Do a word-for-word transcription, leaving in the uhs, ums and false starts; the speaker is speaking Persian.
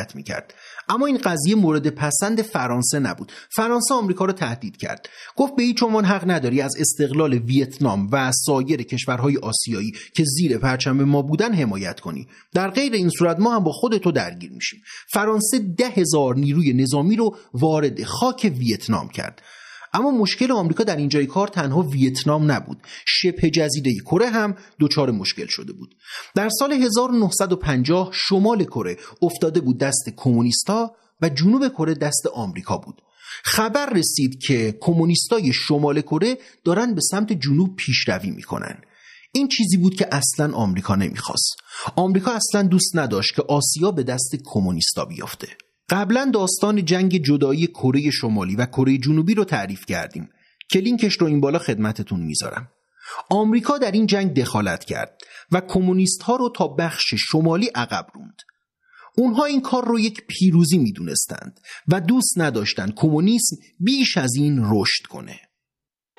حمایت میکرد. اما این قضیه مورد پسند فرانسه نبود. فرانسه آمریکا رو تهدید کرد. گفت به هیچ عنوان حق نداری از استقلال ویتنام و سایر کشورهای آسیایی که زیر پرچم ما بودن حمایت کنی. در غیر این صورت ما هم با خودتو درگیر میشیم. فرانسه ده هزار نیروی نظامی رو وارد خاک ویتنام کرد. اما مشکل آمریکا در اینجای کار تنها ویتنام نبود. شبه جزیره کره هم دچار مشکل شده بود. در سال هزار و نهصد و پنجاه شمال کره افتاده بود دست کمونیستا و جنوب کره دست آمریکا بود. خبر رسید که کمونیستای شمال کره دارن به سمت جنوب پیشروی میکنن. این چیزی بود که اصلا آمریکا نمیخواست. آمریکا اصلا دوست نداشت که آسیا به دست کمونیستا بیفته. قبلا داستان جنگ جدایی کره شمالی و کره جنوبی رو تعریف کردیم که لینکش رو این بالا خدمتتون میذارم. آمریکا در این جنگ دخالت کرد و کمونیست ها رو تا بخش شمالی عقب روند. اونها این کار رو یک پیروزی میدونستند و دوست نداشتند کمونیسم بیش از این رشد کنه.